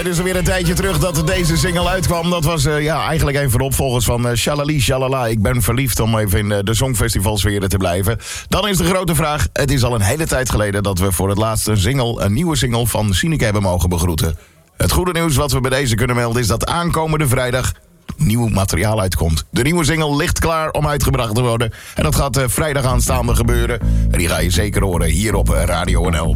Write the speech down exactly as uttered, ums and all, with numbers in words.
Het is alweer een tijdje terug dat deze single uitkwam. Dat was uh, ja, eigenlijk een van de opvolgers van uh, Shalali Shalala. Ik ben verliefd, om even in uh, de Songfestivalsfeer te blijven. Dan is de grote vraag. Het is al een hele tijd geleden dat we voor het laatst een single, een nieuwe single van Sineke hebben mogen begroeten. Het goede nieuws wat we bij deze kunnen melden is dat aankomende vrijdag nieuw materiaal uitkomt. De nieuwe single ligt klaar om uitgebracht te worden. En dat gaat uh, vrijdag aanstaande gebeuren. En die ga je zeker horen hier op uh, Radio N L.